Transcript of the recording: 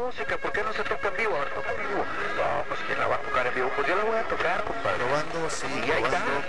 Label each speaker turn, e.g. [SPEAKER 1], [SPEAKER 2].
[SPEAKER 1] música, ¿por qué no se toca en vivo? Ahora toca en vivo. No, pues ¿quién la va a tocar en vivo? Pues yo la voy a tocar, compadre.
[SPEAKER 2] Probando, sí,
[SPEAKER 1] Y ahí está,
[SPEAKER 2] probando.